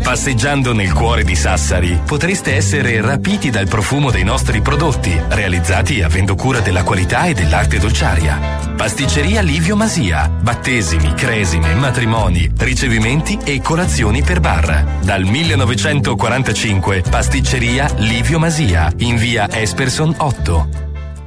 Passeggiando nel cuore di Sassari potreste essere rapiti dal profumo dei nostri prodotti, realizzati avendo cura della qualità e dell'arte dolciaria. Pasticceria Livio Masia, battesimi, cresime, matrimoni, ricevimenti e colazioni per bar. Dal 1945 Pasticceria Livio Masia, in via Esperson 8.